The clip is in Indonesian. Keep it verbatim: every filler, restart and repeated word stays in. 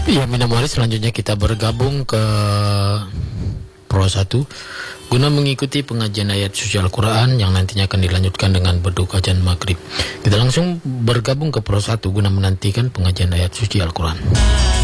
Ya, Minamari, selanjutnya kita bergabung ke Pro satu guna mengikuti pengajian ayat suci Al-Quran yang nantinya akan dilanjutkan dengan beduk ajan maghrib. Kita langsung bergabung ke Pro satu guna menantikan pengajian ayat suci Al-Quran.